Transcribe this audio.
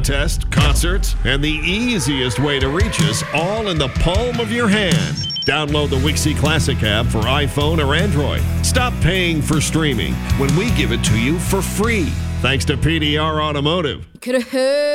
contests, concerts, and the easiest way to reach us all in the palm of your hand. Download the Wixie Classic app for iPhone or Android. Stop paying for streaming when we give it to you for free. Thanks to PDR Automotive. Could have heard.